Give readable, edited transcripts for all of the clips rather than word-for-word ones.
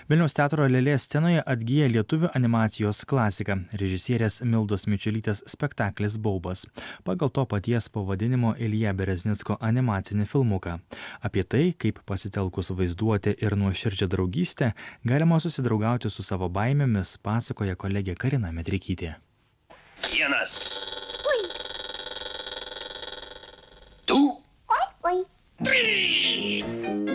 Vilniaus teatro Lėlė scenoje atgyja lietuvių animacijos klasika - režisierės Mildos Mičiulytės spektaklis Baubas, pagal to paties pavadinimo Ilja Bereznicko animacinį filmuką. Apie tai, kaip pasitelkus vaizduotę ir nuoširdžią draugystę galima susidraugauti su savo baimėmis, pasakoja kolegė Karina Medrikytė. Vienas. Oi. Du. Oi. Trys.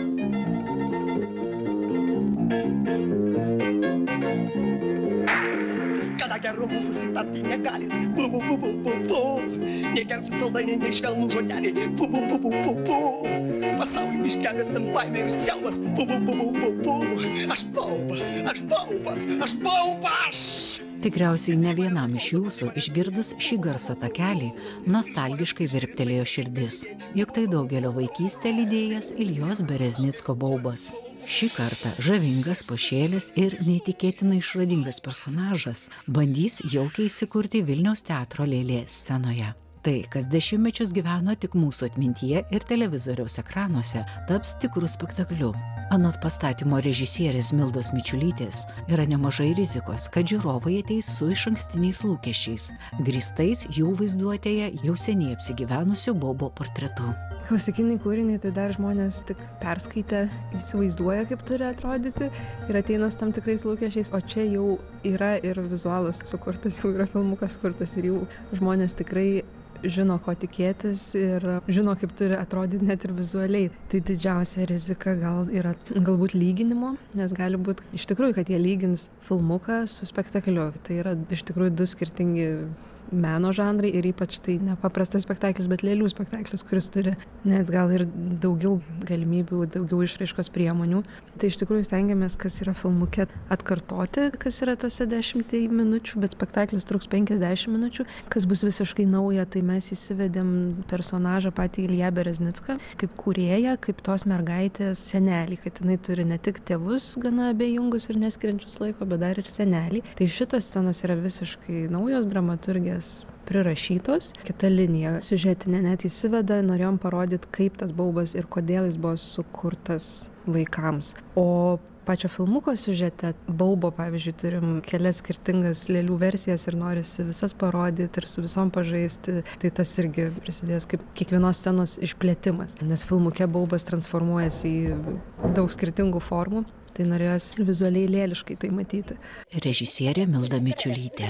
Kada gerumo susitarti negalit. Bu, bu, bu, bu, bu, bu. Negerti saldainiai, nei švelnų žodeliai. Bu, bu, bu, bu, bu, bu. Pasaulį išgelbės ten baimė ir siaubas. Bu, bu, bu, bu, bu, bu. Aš baubas, aš baubas, aš baubas. Tikriausiai ne vienam iš jūsų išgirdus šį garso takelį nostalgiškai virptelėjo širdis, juk tai daugelio vaikystę lydėjęs Iljos Bereznicko Baubas. Šį kartą žavingas, pašėlęs ir neįtikėtinai išradingas personažas bandys jaukiai įsikurti Vilniaus teatro Lėlė scenoje. Tai, kas dešimtmečius gyveno tik mūsų atmintyje ir televizoriaus ekranuose, taps tikrų spektakliu. Anot pastatymo režisierės Mildos Mičiulytės yra nemažai rizikos, kad žiūrovai ateis su išankstiniais lūkesčiais, grįstais jų vaizduotėje jau seniai apsigyvenusio Baubo portretu. Klasikiniai kūriniai tai dar žmonės tik perskaitę įsivaizduoja, kaip turi atrodyti ir ateina su tam tikrais lūkesčiais, o čia jau yra ir vizualas sukurtas, jau yra filmukas sukurtas ir jau žmonės tikrai žino, ko tikėtis ir žino, kaip turi atrodyti net ir vizualiai. Tai didžiausia rizika gal yra galbūt lyginimo, nes gali būti iš tikrųjų, kad jie lygins filmuką su spektakliu. Tai yra iš tikrųjų du skirtingi meno žanrai ir ypač tai nepaprastas spektaklis, bet lėlių spektaklis, kuris turi net gal ir daugiau galimybių, daugiau išraiškos priemonių. Tai iš tikrųjų stengiamės, kas yra filmuke, atkartoti, kas yra tose 10 minučių, bet spektaklis truks 50 minučių. Kas bus visiškai nauja, tai mes įsivedėm personažą patį Ilją Bereznicką, kaip kūrėją, kaip tos mergaitės senelį, kad jinai turi ne tik tėvus gana abejingus ir neskiriančius laiko, bet dar ir senelį. Tai šitos scenos yra visiškai naujos dramaturgijos prirašytos. Kita linija siužetinė net įsiveda, norėjom parodyti, kaip tas Baubas ir kodėl jis buvo sukurtas vaikams. O pačio filmuko siužete Baubo, pavyzdžiui, turim kelias skirtingas lėlių versijas ir norisi visas parodyti ir su visom pažaisti. Tai tas irgi prisidės kaip kiekvienos scenos išplėtimas, nes filmuke Baubas transformuojasi į daug skirtingų formų. Tai norėjosi vizualiai lėliškai tai matyti. Režisierė Milda Mičiulytė.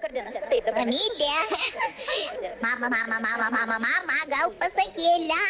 Mamytė. Mama, gal pasakėlę.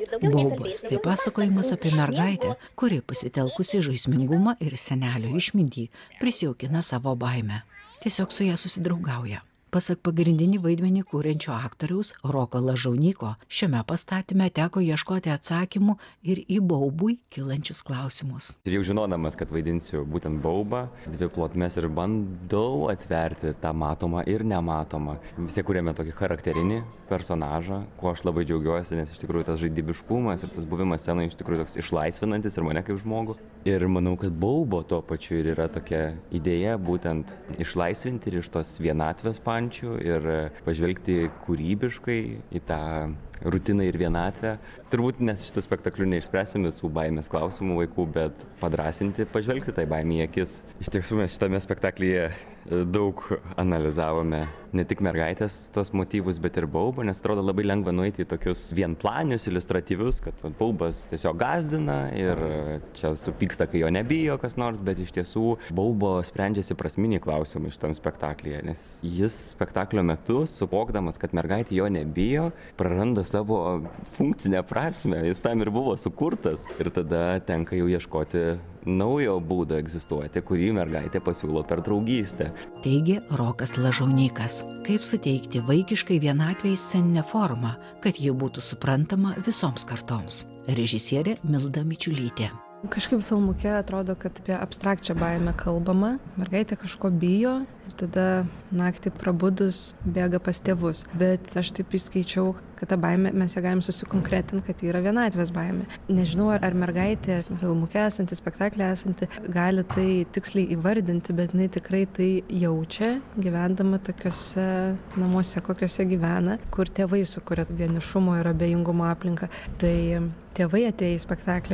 Baubas tai pasakojimas apie mergaitę, kuri pasitelkusi žaismingumą ir senelio išmintį prisijaukina savo baimę. Tiesiog su ja susidraugauja. Pasak pagrindinį vaidmenį kūrenčio aktoriaus Roko Lažaunyko, šiame pastatyme teko ieškoti atsakymų ir į Baubui kylančius klausimus. Ir jau žinodamas, kad vaidinsiu būtent Baubą, dvi plotmes ir bandau atverti tą matomą ir nematomą. Visi kūrėme tokį charakterinį personažą, ko aš labai džiaugiuosi, nes iš tikrųjų tas žaidybiškumas ir tas buvimas scenoje iš tikrųjų toks išlaisvinantis ir mane kaip žmogų. Ir manau, kad Baubo tuo pačiu ir yra tokia idėja būtent išlaisvinti ir iš tos vienatvės ir pažvelgti kūrybiškai į tą rutiną ir vienatvę. Turbūt nes šitų spektaklių neišspręsim visų baimės klausimų vaikų, bet padrasinti, pažvelgti tai baimė į akis. Iš tiesų mes šitame spektaklyje daug analizavome ne tik mergaitės tos motyvus, bet ir Baubą, nes atrodo labai lengva nueiti į tokius vienplanius, iliustratyvius, kad Baubas tiesiog gąsdina ir čia supyksta, kai jo nebijo kas nors, bet iš tiesų Baubo sprendžiasi prasminiai klausimai šitam spektaklyje, nes jis spektaklio metu, suvokdamas, kad mergaitė jo nebijo, praranda savo funkcinę prasmę, jis tam ir buvo sukurtas ir tada tenka jau ieškoti naujo būdo egzistuoti, kurį mergaitė pasiūlo per draugystę. Teigė Rokas Lažaunykas. Kaip suteikti vaikiškai vienatvei sceninę formą, kad ji būtų suprantama visoms kartoms. Režisierė Milda Mičiulytė. Kažkaip filmuke atrodo, kad apie abstrakčią baimę kalbama. Mergaitė kažko bijo ir tada naktį prabudus bėga pas tėvus. Bet aš taip įskaičiau, kad tą baimę mes ją galim susikonkretinti, kad tai yra vienatvės baimė. Nežinau, ar mergaitė filmuke esanti, spektaklė esanti, gali tai tiksliai įvardinti, bet jinai tikrai tai jaučia, gyvendama tokiuose namuose, kokiuose gyvena, kur tėvai sukuria vienišumo ir abejingumo aplinką. Tai tėvai atėję į spektaklį